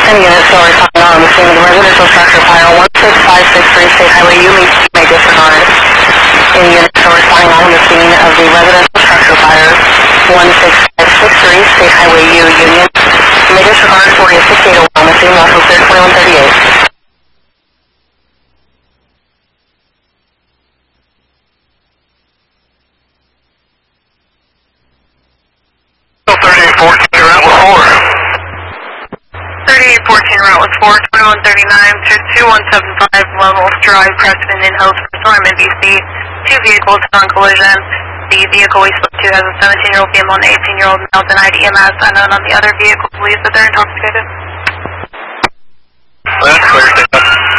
units still responding on the scene of the residential structure fire 16563 State Highway U may disregard. Any units still responding on the scene of the residential structure fire 16563 State Highway U Union may disregard 406801 on the scene, also clear 2138. 3814 route with 4. 3814 route with 4, 2139 to 2175 Levels Drive, Preston in Hills for storm NBC. 2 vehicles on collision. The vehicle we spoke to has a 17-year-old female and an 18-year-old male denied EMS. Unknown on the other vehicle believes that they're intoxicated. That's clear.